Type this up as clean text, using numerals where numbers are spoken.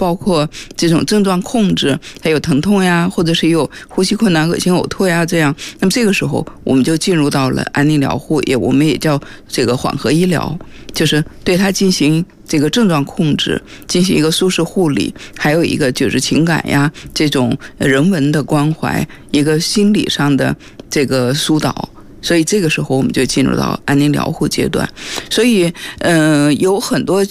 包括这种症状控制，还有疼痛呀，或者是有呼吸困难、恶心、呕吐呀这样。那么这个时候我们就进入到了安宁疗护，我们也叫这个缓和医疗，就是对他进行这个症状控制，进行一个舒适护理，还有一个就是情感呀，这种人文的关怀，一个心理上的这个疏导。所以这个时候我们就进入到安宁疗护阶段。所以有很多